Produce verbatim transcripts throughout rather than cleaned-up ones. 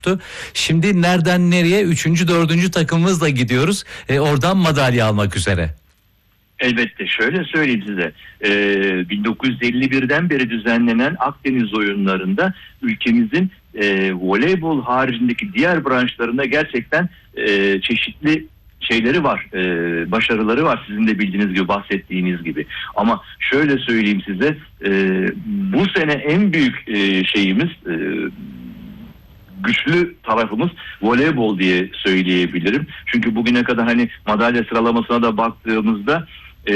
Şimdi nereden nereye üçüncü dördüncü takımımızla gidiyoruz. E, oradan madalya almak üzere. Elbette şöyle söyleyeyim size, ee, bin dokuz yüz elli birden beri düzenlenen Akdeniz oyunlarında ülkemizin e, voleybol haricindeki diğer branşlarında gerçekten e, çeşitli şeyleri var, e, başarıları var, sizin de bildiğiniz gibi, bahsettiğiniz gibi. Ama şöyle söyleyeyim size, e, bu sene en büyük e, şeyimiz, e, güçlü tarafımız voleybol diye söyleyebilirim. Çünkü bugüne kadar hani madalya sıralamasına da baktığımızda e,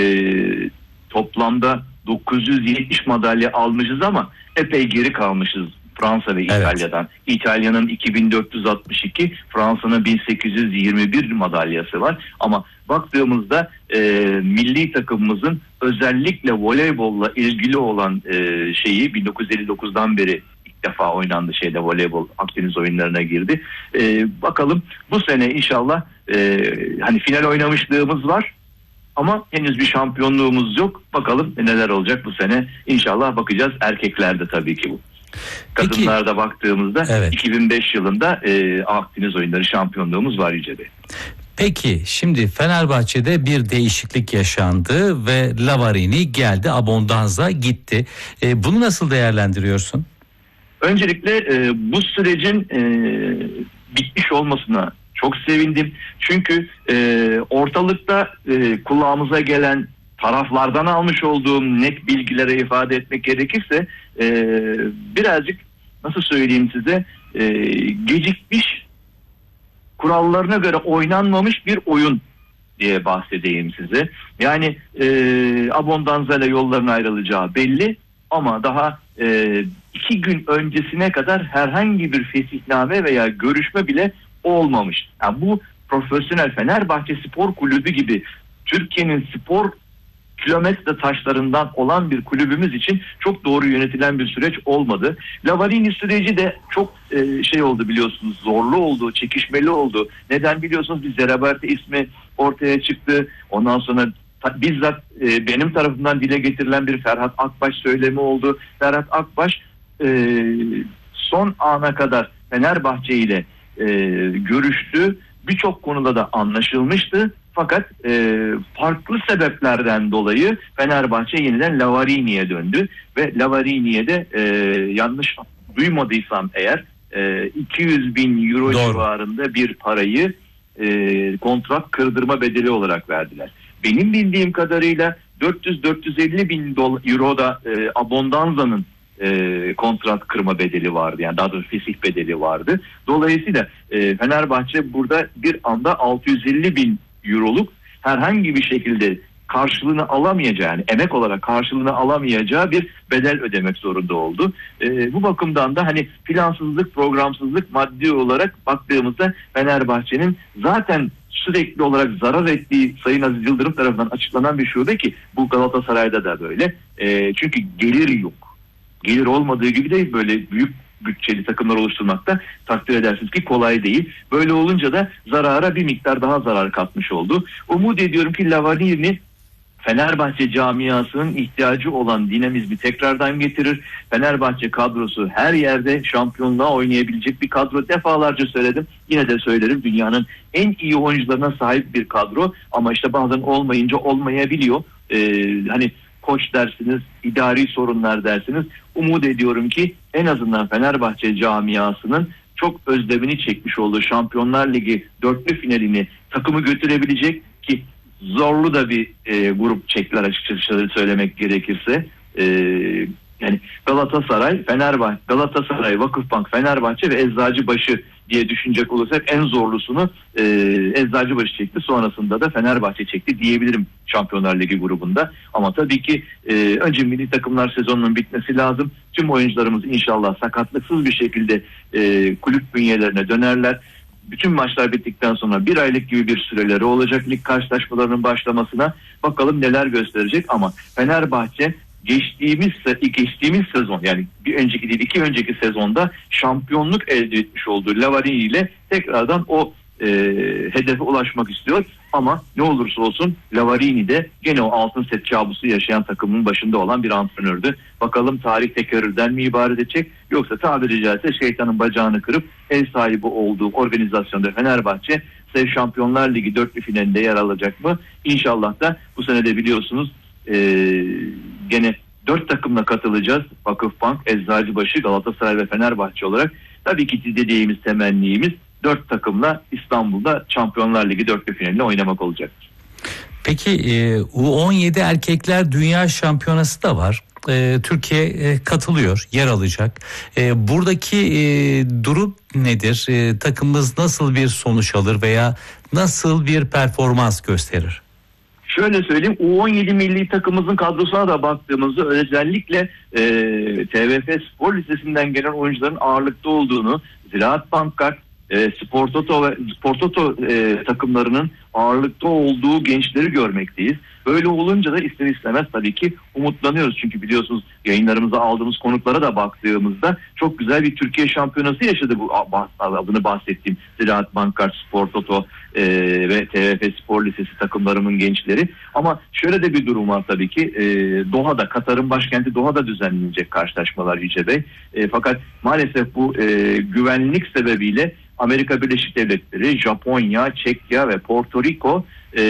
toplamda dokuz yüz yetmiş madalya almışız ama epey geri kalmışız Fransa ve İtalya'dan. Evet. İtalya'nın iki bin dört yüz altmış iki, Fransa'nın bin sekiz yüz yirmi bir madalyası var. Ama baktığımızda e, milli takımımızın özellikle voleybolla ilgili olan e, şeyi bin dokuz yüz elli dokuzdan beri defa oynandı şeyde, voleybol Akdeniz oyunlarına girdi. Ee, bakalım bu sene inşallah e, hani final oynamışlığımız var ama henüz bir şampiyonluğumuz yok. Bakalım neler olacak bu sene. İnşallah bakacağız. Erkeklerde tabii ki bu. Kadınlarda Peki, baktığımızda evet. iki bin beş yılında e, Akdeniz oyunları şampiyonluğumuz var Yüce Bey. Peki şimdi Fenerbahçe'de bir değişiklik yaşandı ve Lavarini geldi, Abondanza gitti. E, bunu nasıl değerlendiriyorsun? Öncelikle e, bu sürecin e, bitmiş olmasına çok sevindim. Çünkü e, ortalıkta e, kulağımıza gelen, taraflardan almış olduğum net bilgilere ifade etmek gerekirse e, birazcık nasıl söyleyeyim size, e, gecikmiş, kurallarına göre oynanmamış bir oyun diye bahsedeyim size. Yani e, Abondanza ile yolların ayrılacağı belli ama daha e, iki gün öncesine kadar herhangi bir fesihname veya görüşme bile olmamış. Yani bu profesyonel Fenerbahçe Spor Kulübü gibi Türkiye'nin spor kilometre taşlarından olan bir kulübümüz için çok doğru yönetilen bir süreç olmadı. Lavarini süreci de çok e, şey oldu biliyorsunuz, zorlu oldu, çekişmeli oldu. Neden biliyorsunuz, bir Zeraberte ismi ortaya çıktı. Ondan sonra bizzat e, benim tarafından dile getirilen bir Ferhat Akbaş söylemi oldu. Ferhat Akbaş e, son ana kadar Fenerbahçe ile e, görüştü. Birçok konuda da anlaşılmıştı. Fakat e, farklı sebeplerden dolayı Fenerbahçe yeniden Lavarini'ye döndü. Ve Lavarini'ye de e, yanlış duymadıysam eğer e, iki yüz bin euro Doğru. civarında bir parayı e, kontrat kırdırma bedeli olarak verdiler. Benim bildiğim kadarıyla dört yüz dört yüz elli bin euro da e, Abondanza'nın e, kontrat kırma bedeli vardı. Yani daha doğrusu fesih bedeli vardı. Dolayısıyla e, Fenerbahçe burada bir anda altı yüz elli bin euroluk herhangi bir şekilde karşılığını alamayacağı, yani emek olarak karşılığını alamayacağı bir bedel ödemek zorunda oldu. E, bu bakımdan da hani plansızlık, programsızlık, maddi olarak baktığımızda Fenerbahçe'nin zaten sürekli olarak zarar ettiği Sayın Aziz Yıldırım tarafından açıklanan bir şube ki bu Galatasaray'da da böyle. E, çünkü gelir yok. Gelir olmadığı gibi değil, böyle büyük bütçeli takımlar oluşturmakta takdir edersiniz ki kolay değil. Böyle olunca da zarara bir miktar daha zarar katmış oldu. Umut ediyorum ki Lavarini Fenerbahçe camiasının ihtiyacı olan dinamizmi tekrardan getirir. Fenerbahçe kadrosu her yerde şampiyonluğa oynayabilecek bir kadro. Defalarca söyledim, yine de söylerim. Dünyanın en iyi oyuncularına sahip bir kadro ama işte bazen olmayınca olmayabiliyor. Ee, hani koç dersiniz, idari sorunlar dersiniz. Umut ediyorum ki en azından Fenerbahçe camiasının çok özlemini çekmiş olduğu Şampiyonlar Ligi dörtlü finalini takımı götürebilecek ki zorlu da bir e, grup çektiler açıkçası söylemek gerekirse. E, yani Galatasaray, Fenerbahçe, Galatasaray, Vakıfbank, Fenerbahçe ve Eczacıbaşı diye düşünecek olursak en zorlusunu e, Eczacıbaşı çekti. Sonrasında da Fenerbahçe çekti diyebilirim Şampiyonlar Ligi grubunda. Ama tabii ki e, önce milli takımlar sezonunun bitmesi lazım. Tüm oyuncularımız inşallah sakatlıksız bir şekilde e, kulüp bünyelerine dönerler. Bütün maçlar bittikten sonra bir aylık gibi bir süreleri olacak lig karşılaşmalarının başlamasına. Bakalım neler gösterecek ama Fenerbahçe geçtiğimiz geçtiğimiz sezon, yani bir önceki değil iki önceki sezonda şampiyonluk elde etmiş olduğu Lavarini ile tekrardan o e, hedefe ulaşmak istiyor. Ama ne olursa olsun Lavarini de gene o altın set kabusu yaşayan takımın başında olan bir antrenördü. Bakalım tarih tekerrürden mi ibaret edecek, yoksa tabiri caizse şeytanın bacağını kırıp ev sahibi olduğu organizasyonda Fenerbahçe Sev Şampiyonlar Ligi dörtlü finalinde yer alacak mı? İnşallah da bu sene de biliyorsunuz e, gene dört takımla katılacağız. Vakıfbank, Eczacıbaşı, Galatasaray ve Fenerbahçe olarak. Tabii ki dediğimiz temennimiz dört takımla İstanbul'da Şampiyonlar Ligi dörtlü finaline oynamak olacaktır. Peki e, U on yedi Erkekler Dünya Şampiyonası da var. E, Türkiye e, katılıyor, yer alacak. E, buradaki e, durum nedir? E, takımımız nasıl bir sonuç alır veya nasıl bir performans gösterir? Şöyle söyleyeyim, U on yedi milli takımımızın kadrosuna da baktığımızda özellikle e, T V F Spor Lisesi'nden gelen oyuncuların ağırlıkta olduğunu, Ziraat Bankart, e, Spor Toto ve Spor Toto e, takımlarının ağırlıkta olduğu gençleri görmekteyiz. Böyle olunca da ister istemez tabii ki umutlanıyoruz. Çünkü biliyorsunuz yayınlarımıza aldığımız konuklara da baktığımızda çok güzel bir Türkiye şampiyonası yaşadı bu adını bahsettiğim Ziraat Bankart, Spor Toto e, ve T V F Spor Lisesi takımlarının gençleri. Ama şöyle de bir durum var tabii ki, e, Doha'da, Katar'ın başkenti Doha'da düzenlenecek karşılaşmalar Yüce Bey. E, fakat maalesef bu e, güvenlik sebebiyle Amerika Birleşik Devletleri, Japonya, Çekya ve Porto Rico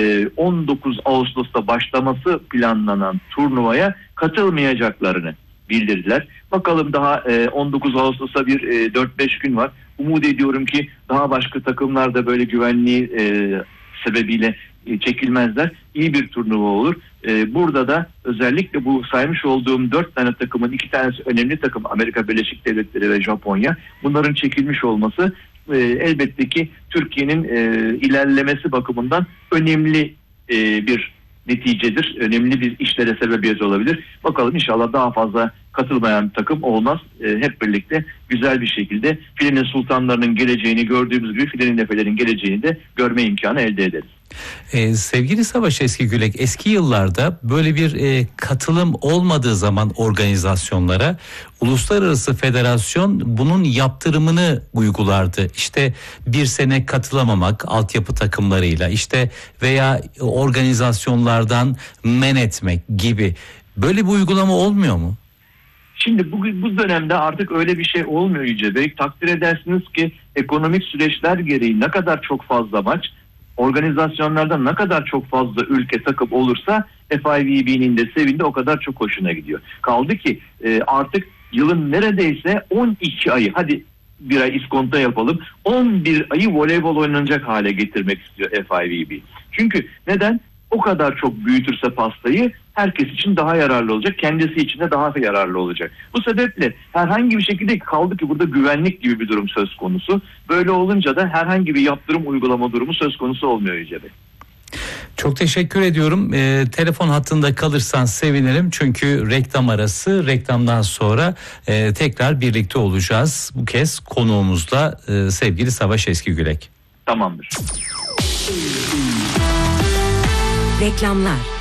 on dokuz Ağustos'ta başlaması planlanan turnuvaya katılmayacaklarını bildirdiler. Bakalım daha on dokuz Ağustos'a bir dört beş gün var. Umut ediyorum ki daha başka takımlar da böyle güvenliği sebebiyle çekilmezler. İyi bir turnuva olur. Burada da özellikle bu saymış olduğum dört tane takımın iki tanesi önemli takım, Amerika Birleşik Devletleri ve Japonya. Bunların çekilmiş olması e, elbette ki Türkiye'nin e, ilerlemesi bakımından önemli e, bir neticedir. Önemli bir işlere sebebiyet olabilir. Bakalım inşallah daha fazla katılmayan takım olmaz. E, hep birlikte güzel bir şekilde filenin sultanlarının geleceğini gördüğümüz gibi filenin nefelerin geleceğini de görme imkanı elde ederiz. Ee, sevgili Savaş Eskigülek, eski yıllarda böyle bir e, katılım olmadığı zaman organizasyonlara uluslararası federasyon bunun yaptırımını uygulardı. İşte bir sene katılamamak altyapı takımlarıyla, işte veya organizasyonlardan men etmek gibi. Böyle bir uygulama olmuyor mu? Şimdi bu, bu dönemde artık öyle bir şey olmuyor Yüce Bey. Takdir edersiniz ki ekonomik süreçler gereği ne kadar çok fazla maç, organizasyonlarda ne kadar çok fazla ülke takım olursa F I V B'nin de sevindi o kadar çok hoşuna gidiyor. Kaldı ki e, artık yılın neredeyse on iki ayı, hadi bir ay iskonto yapalım, on bir ayı voleybol oynanacak hale getirmek istiyor F I V B. Çünkü neden? O kadar çok büyütürse pastayı herkes için daha yararlı olacak, kendisi için de daha yararlı olacak. Bu sebeple herhangi bir şekilde, kaldı ki burada güvenlik gibi bir durum söz konusu. Böyle olunca da herhangi bir yaptırım uygulama durumu söz konusu olmuyor Yüce Bey. Çok teşekkür ediyorum. Ee, telefon hattında kalırsan sevinirim. Çünkü reklam arası, reklamdan sonra e, tekrar birlikte olacağız. Bu kez konuğumuzla e, sevgili Savaş Eskigülek. Tamamdır. Reklamlar.